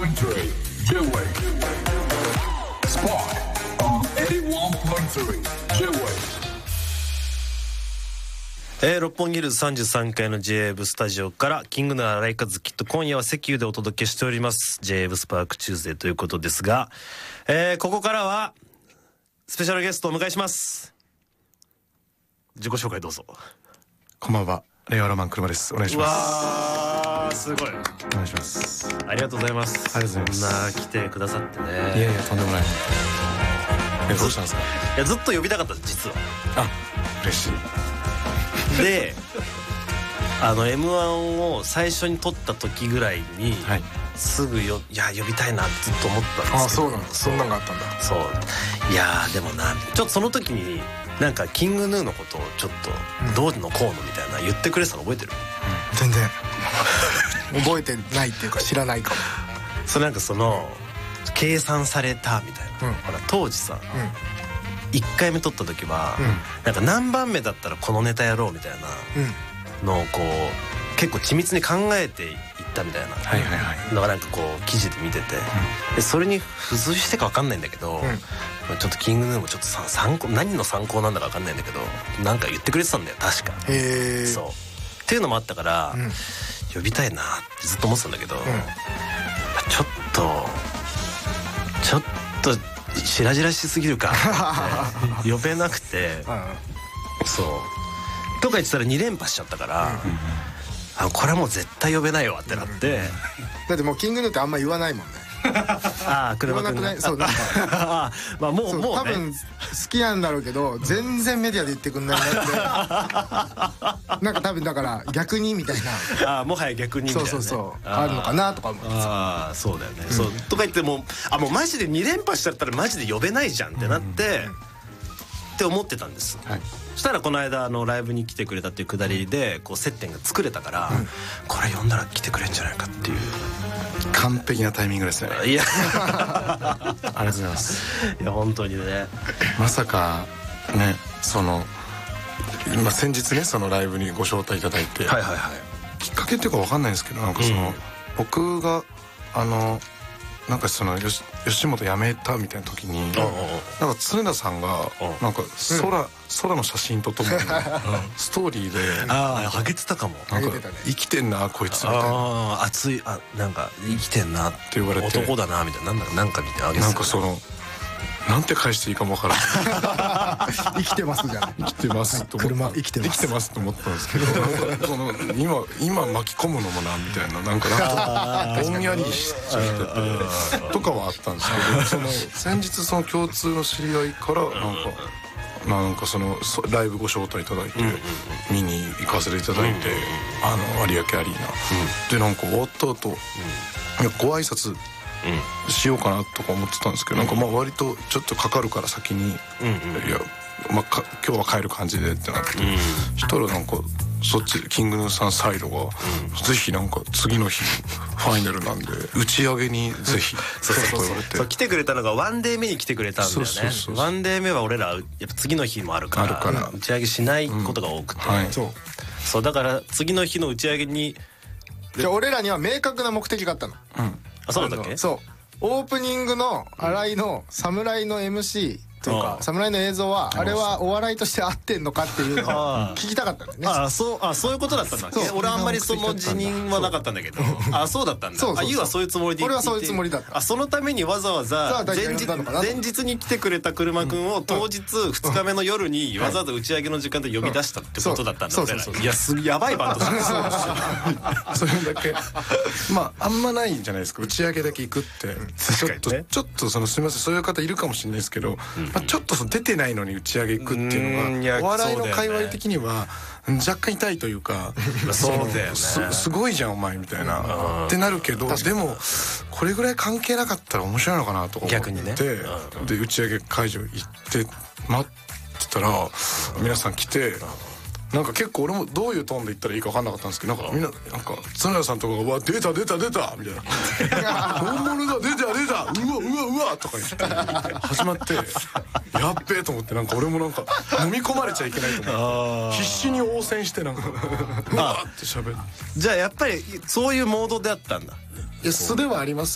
J-Wave Spark on 81.3 J-Wave 六本木ヒルズ33階の J-Wave スタジオからキングの荒井和樹と今夜は石油でお届けしております J-Wave スパークチューズデーということですが、ここからはスペシャルゲストをお迎えします。自己紹介どうぞ。 こんばんは、令和ロマン車です。お願いします。 わー、すごい。 お願いします。 ありがとうございます。 ありがとうございます。 そんな来てくださってね。 いやいや、とんでもない。どうしたんですか？ いや、ずっと呼びたかった実は。 あ、嬉しい。 で、M1 を最初に撮った時ぐらいに、はい、すぐいや呼びたいなってずっと思ったんですけど。 あ、そうなんだ。そんなんがあったんだ。 そう。いやでもな、ちょっとその時になんかキングヌーのことをちょっとどうのこうのみたいな言ってくれてたの覚えてる？ 全然覚えてないっていうか知らないかも。 それなんかその計算されたみたいな、ほら当時さ、1回目撮った時は、なんか何番目だったらこのネタやろうみたいなのをこう結構緻密に考えていったみたいなのがなんかこう記事で見てて、でそれに付随してか分かんないんだけど、ちょっとキングヌーもちょっと参考、何の参考なんだか分かんないんだけど、なんか言ってくれてたんだよ確か。そうっていうのもあったから、呼びたいなってずっと思ってたんだけど、ちょっと白々しすぎるか呼べなくてそうとか言ってたら2連覇しちゃったから、これはもう絶対呼べないわってなって、 だってもうキングヌーってあんま言わないもんね。 ああ、車くんがそうなんかまあもう多分好きなんだろうけど全然メディアで言ってくんないなってなんか多分だから逆にみたいな、 もはや逆にみたいな、 そうあるのかなとか思って。 ああそうだよね、そうとか言ってもうマジで2連覇しちゃったらマジで呼べないじゃんってなってって思ってたんです。そしたらこの間ライブに来てくれたっていうくだりでこう接点が作れたから、これ呼んだら来てくれんじゃないかっていう完璧なタイミングですね。 いやありがとうございます。 いや本当にね、 まさかね、先日ねそのライブにご招待いただいて、きっかけっていうか分かんないんですけど、なんか僕がなんか吉本辞めたみたいな時に、なんか常田さんがなんか空の写真とともにストーリーであげてたかも。 なんか生きてんなこいつみたいな、 熱い、なんか生きてんなって言われて、 男だなみたいな、なんか見てあげてた。 なんかなんて返していいかもわからない生きてますじゃん。生きてますと車生きてますと思ったんですけど、今巻き込むのもなみたいな、なんかぼんやりしちゃっててとかはあったんですけど、先日その共通の知り合いからなんかライブご招待いただいて見に行かせていただいて、有明アリーナでなんか終わった後ご挨拶しようかなとか思ってたんですけど、なんか割とちょっとかかるから先に、いや今日は帰る感じでってなって、そしたらなんかそっちキングヌーさんサイドがぜひなんか次の日ファイナルなんで打ち上げにぜひと言われて、 来てくれたのがワンデー目に来てくれたんだよね。ワンデー目は俺らやっぱ次の日もあるから打ち上げしないことが多くて、そうだから次の日の打ち上げに、 じゃあ俺らには明確な目的があったの。 そうだっけ？ そうオープニングの新井の侍の MCというか侍の映像はあれはお笑いとして合ってんのかっていうのを聞きたかったんだよね。 そういうことだったんだ。俺あんまりその辞任はなかったんだけど、そうだったんだ。ユウはそういうつもりで。 俺はそういうつもりだった。 そのためにわざわざ前日に来てくれた車くんを当日2日目の夜にわざわざ打ち上げの時間で呼び出したってことだったんだ。俺らいややばいバンドしてる。 それだけあんまないんじゃないですか、打ち上げだけ行くって。ちょっとすみません、そういう方いるかもしれないですけど、ちょっと出てないのに打ち上げ行くっていうのがお笑いの界隈的には若干痛いというか、 そうだよね、 すごいじゃんお前みたいなってなるけど、でもこれぐらい関係なかったら面白いのかなと思って、 逆にね。 で打ち上げ会場行って待ってたら皆さん来て、なんか結構俺もどういうトーンで言ったらいいか分かんなかったんですけど、なんかみんななんか常田さんとかが「わ出たみたいな「本物だ出たうわ」とか言って始まって、やっべえと思って、なんか俺もなんか飲み込まれちゃいけないと思って必死に応戦してなんかうわって喋る。 じゃあやっぱりそういうモードであったんだ。 いや素ではあります